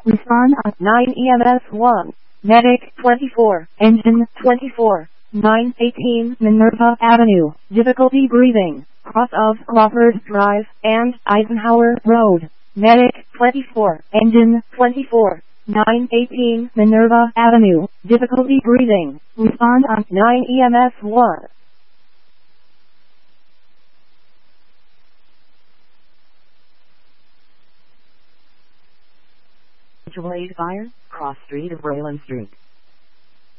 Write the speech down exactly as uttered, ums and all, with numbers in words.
Respond on nine E M S one. Medic twenty-four. Engine twenty-four. nine eighteen Minerva Avenue. Difficulty breathing. Cross of Crawford Drive and Eisenhower Road. Medic twenty-four. Engine twenty-four. nine eighteen Minerva Avenue. Difficulty breathing. Respond on nine E M S one. Mutual aid fire, cross street of Raylan Street.